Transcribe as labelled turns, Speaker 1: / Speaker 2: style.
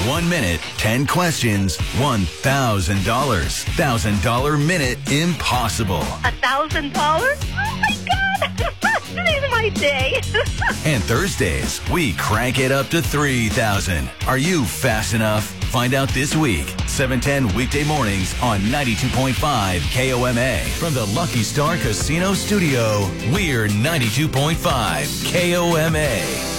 Speaker 1: 1 minute, 10 questions, $1,000. $1,000 minute impossible.
Speaker 2: $1,000? Oh my God! Today's my day.
Speaker 1: And Thursdays, we crank it up to $3,000. Are you fast enough? Find out this week. 7:10 weekday mornings on 92.5 KOMA. From the Lucky Star Casino Studio, we're 92.5 KOMA.